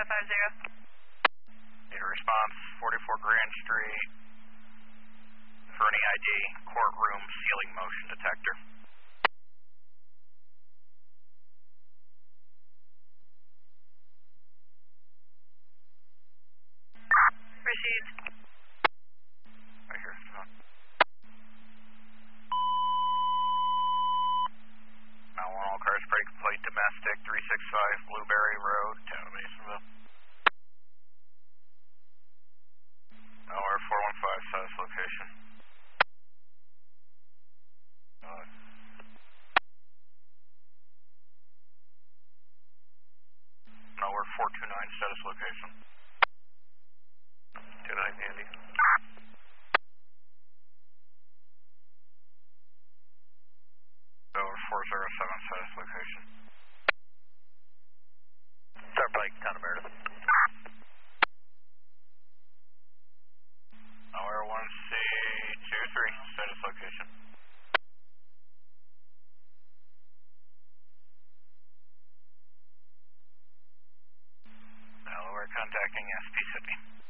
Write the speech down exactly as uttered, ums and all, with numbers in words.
five five zero. Need a response, forty-four Grand Street, for any I D, courtroom ceiling motion detector. Received. Right here, so. Now one all cars break plate domestic, three six five Blueberry Road, Town of Masonville. Now we're four one five, status location. Uh, now we're four two nine, status location. two nine, Andy. Over four zero seven, status location. Turnpike, Town of Meredith. Now we're one C two three, status location. Now we're contacting S P Sydney.